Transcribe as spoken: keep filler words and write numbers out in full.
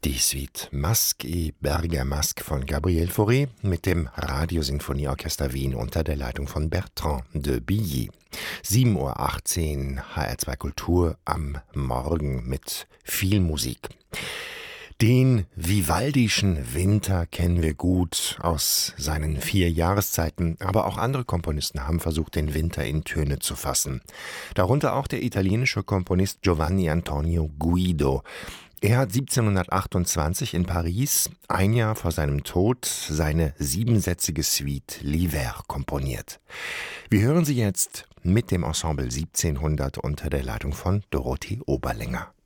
Die Suite Masque et Bergamasque von Gabriel Fauré mit dem Radiosinfonieorchester Wien unter der Leitung von Bertrand de Billy. sieben Uhr achtzehn, H R zwei Kultur am Morgen mit viel Musik. Den Vivaldischen Winter kennen wir gut aus seinen vier Jahreszeiten, aber auch andere Komponisten haben versucht, den Winter in Töne zu fassen. Darunter auch der italienische Komponist Giovanni Antonio Guido. Er hat siebzehnhundertachtundzwanzig in Paris, ein Jahr vor seinem Tod, seine siebensätzige Suite L'Hiver komponiert. Wir hören sie jetzt mit dem Ensemble siebzehnhundert unter der Leitung von Dorothee Oberlänger.